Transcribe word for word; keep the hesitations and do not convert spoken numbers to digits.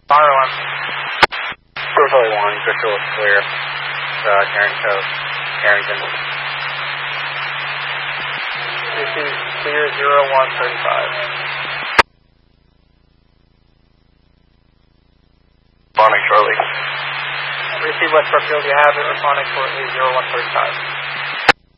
Fire one. Charlie one, Crystal is clear. Uh, Carrington Cove. Carrington. Receive clear zero one thirty-five. Responding Charlie. Receive West Brookfield, you have it responding shortly zero one thirty-five.